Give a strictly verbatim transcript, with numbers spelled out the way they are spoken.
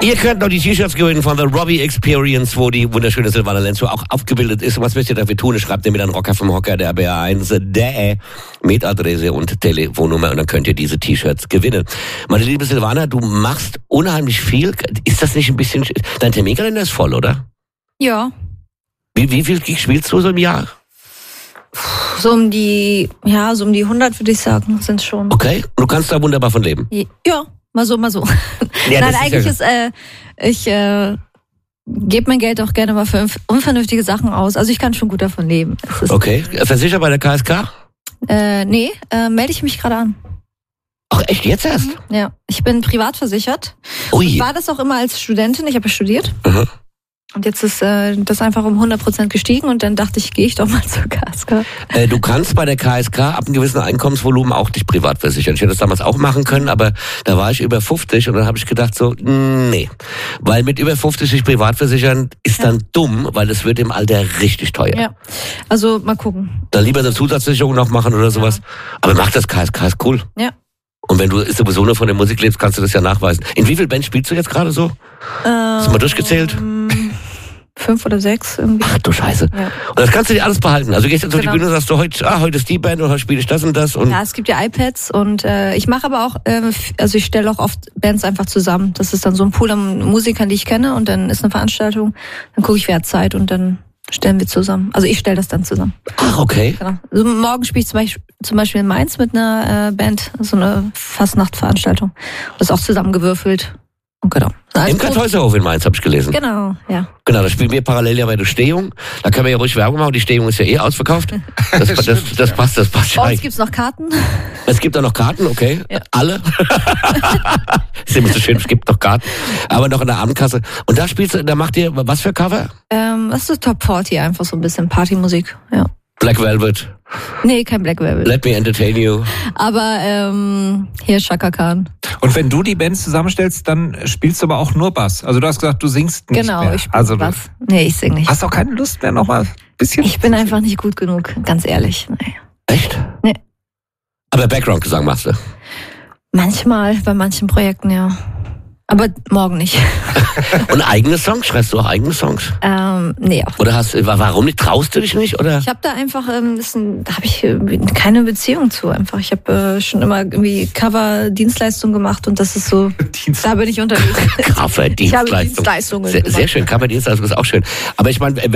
Ihr könnt noch die T-Shirts gewinnen von The Robbie Experience, wo die wunderschöne Silvana Lenzo auch aufgebildet ist. Und was müsst ihr dafür tun? Schreibt ihr mit einem Rocker vom Hocker der B R eins der mit Adresse und Telefonnummer und dann könnt ihr diese T-Shirts gewinnen. Meine liebe Silvana, du machst unheimlich viel. Ist das nicht ein bisschen... Dein Terminkalender ist voll, oder? Ja. Wie, wie viel Gigs spielst du so im Jahr? So um die, ja, so um die hundert würde ich sagen, sind schon. Okay, du kannst da wunderbar von leben. Ja, mal so, mal so. Ja, Nein, ist eigentlich ja ist, äh, ich äh, gebe mein Geld auch gerne mal für unvernünftige Sachen aus. Also ich kann schon gut davon leben. Es ist, okay, Versicherer bei der K S K? Äh, nee, äh, melde ich mich gerade an. Ach echt, jetzt erst? Ja, ich bin privat versichert. Ui. Ich war das auch immer als Studentin, ich habe ja studiert. Mhm. Und jetzt ist äh, das einfach um hundert Prozent gestiegen und dann dachte ich, gehe ich doch mal zur K S K. Äh, du kannst bei der K S K ab einem gewissen Einkommensvolumen auch dich privat versichern. Ich hätte das damals auch machen können, aber da war ich über fünfzig und dann habe ich gedacht so, nee. Weil mit über fünfzig sich privat versichern ist Ja. dann dumm, weil das wird im Alter richtig teuer. Ja, also mal gucken. Dann lieber eine Zusatzsicherung noch machen oder sowas. Aber mach das, K S K ist cool. Ja. Und wenn du sowieso nur von der Musik lebst, kannst du das ja nachweisen. In wie viel Bands spielst du jetzt gerade so? Hast du mal durchgezählt? Fünf oder sechs irgendwie. Ach du Scheiße. Ja. Und das kannst du dir alles behalten. Also du gehst jetzt auf Genau. die Bühne und sagst du, heute, ah, heute ist die Band und heute spiele ich das und das. Und Ja, es gibt ja iPads und äh, ich mache aber auch, äh, also ich stelle auch oft Bands einfach zusammen. Das ist dann so ein Pool an Musikern, die ich kenne und dann ist eine Veranstaltung. Dann gucke ich, wer hat Zeit und dann stellen wir zusammen. Also ich stelle das dann zusammen. ach, okay. Genau. Also morgen spiele ich zum Beispiel, zum Beispiel in Mainz mit einer äh, Band, so eine Fastnachtveranstaltung. Das ist auch zusammengewürfelt. Und genau. Im Kartäuserhof in Mainz habe ich gelesen. Genau, ja. Genau, da spielen wir parallel ja bei der Stehung. Da können wir ja ruhig Werbung machen. Die Stehung ist ja eh ausverkauft. Das, das, das, das passt, das passt Bei schon. uns gibt's noch Karten. Es gibt auch noch Karten, okay. Ja. Alle. Ist immer so schön, es gibt noch Karten. Aber noch in der Abendkasse. Und da spielst du, da macht ihr was für Cover? Ähm, das ist Top vierzig, einfach so ein bisschen Partymusik, ja. Black Velvet, Nee, kein Black Velvet. Let Me Entertain You. Aber ähm, hier Chaka Khan. Und wenn du die Bands zusammenstellst, dann spielst du aber auch nur Bass. Also du hast gesagt, du singst nicht Genau, mehr. ich spiele also, was. Nee, ich sing nicht. Hast auch keine Lust mehr, nochmal ein bisschen? Ich bin einfach nicht gut genug, ganz ehrlich. Nee. Echt? Nee. Aber Background-Gesang machst du. Manchmal, bei manchen Projekten, ja. Aber morgen nicht. Und eigene Songs? Schreibst du auch eigene Songs? ähm, nee, auch. Oder hast warum nicht? Traust du dich nicht? Oder? Ich habe da einfach, ähm, das ist ein, da habe ich äh, keine Beziehung zu einfach. Ich habe äh, schon immer irgendwie Cover-Dienstleistungen gemacht und das ist so, Dienst- da bin ich unterwegs. Ich habe Cover-Dienstleistung. Dienstleistungen Sehr, gemacht. sehr schön. Cover-Dienstleistung ist auch schön. Aber ich meine,